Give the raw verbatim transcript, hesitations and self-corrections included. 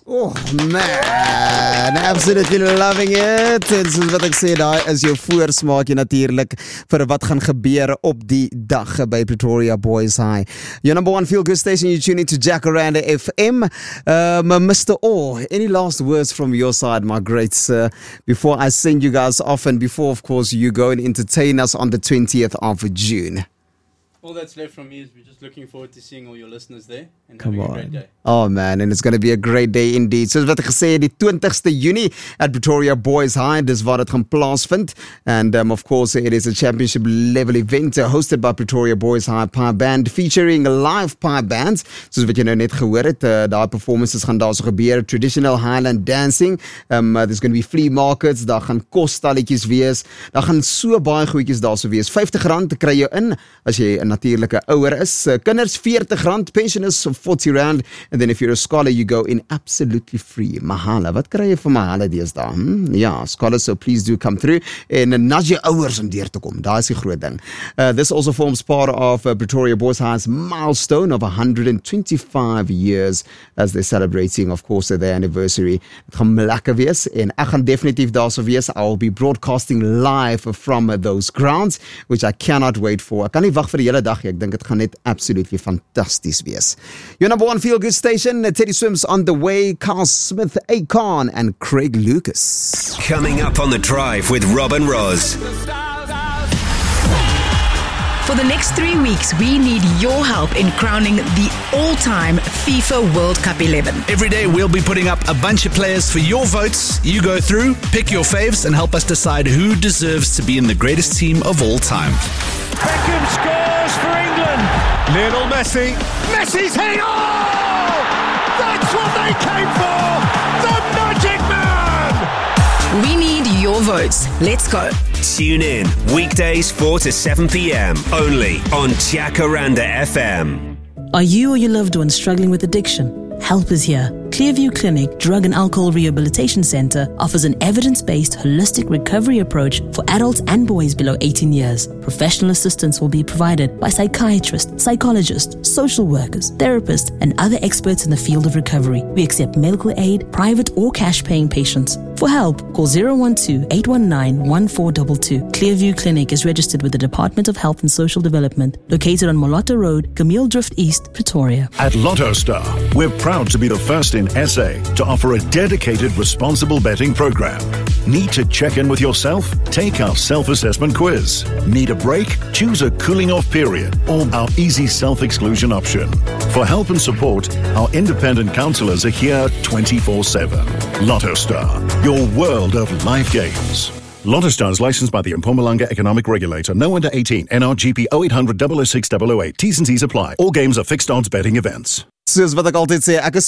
Oh man, absolutely loving it. En soos wat ek sê, daai is jou voorsmaakie natuurlik vir wat gaan gebeur op die dag by Pretoria Boys High. Your number one feel good station, you're tuning to Jacaranda F M. Um, Mister Orr, any last words from your side, my great sir, before I send you guys off and before, of course, you go and entertain us on the twentieth of June? All that's left from me is we're just looking forward to seeing all your listeners there and Come having on. a great day. Oh man, and it's going to be a great day indeed. Soos wat ek gesê het, die twintigste Junie at Pretoria Boys High, dis waar dit gaan plaasvind. And um, of course, it is a championship level event uh, hosted by Pretoria Boys High Pie Band, featuring live pie bands. Soos wat jy nou net gehoor het, uh, daai performances gaan daar so gebeur, traditional Highland dancing. Um, uh, there's going to be flea markets, daar gaan kosstalletjies wees, daar gaan so baie goedjies daar so wees. vyftig rand kry jy in as jy 'n natuurlike ouer is. Uh, kinders veertig rand, pensioners forty rand, and then if you're a scholar you go in absolutely free. Mahala, wat kry jy vir mahala deesdae? Hmm? Ja, scholars, so please do come through en nudge jou ouers om deur te kom. Daai is die groot ding. Uh, this also forms part of uh, Pretoria Boys High's milestone of one hundred twenty-five years as they're celebrating, of course, their anniversary. Het gaan lekker wees en ek gaan definitief daar so wees. I will be broadcasting live from uh, those grounds, which I cannot wait for. Ek kan nie wag vir die hele dag. Ek dink dit gaan net absolutely fantasties wees. Your number one feel good station, Teddy Swims on the way, Carl Smith, Akon and Craig Lucas. Coming up on The Drive with Rob and Roz. For the next three weeks, we need your help in crowning the all-time FIFA World Cup eleven. Every day we'll be putting up a bunch of players for your votes. You go through, pick your faves, and help us decide who deserves to be in the greatest team of all time. Beckham scores for England. Lionel Messi. Messi's hit. Oh! That's what they came for! The Magic Man! We need your votes. Let's go. Tune in weekdays four to seven p.m. only on Jacaranda F M. Are you or your loved one struggling with addiction? Help is here. Clearview Clinic Drug and Alcohol Rehabilitation Center offers an evidence-based holistic recovery approach for adults and boys below eighteen years. Professional assistance will be provided by psychiatrists, psychologists, social workers, therapists, and other experts in the field of recovery. We accept medical aid, private or cash-paying patients. For help, call zero one two, eight one nine, one four two two. Clearview Clinic is registered with the Department of Health and Social Development, located on Molotta Road, Camille Drift East, Pretoria. At Lotto Star, we're proud to be the first in S A to offer a dedicated responsible betting program. Need to check in with yourself? Take our self-assessment quiz. Need a break? Choose a cooling off period or our easy self-exclusion option. For help and support, our independent counselors are here twenty-four seven. Lotto Star, your world of life games. Lotto Star is licensed by the Mpumalanga Economic Regulator. No under eighteen. N R G P oh eight hundred, double oh six, double oh eight. T's and C's apply. All games are fixed odds betting events. Soos wat ek altyd sê, ek is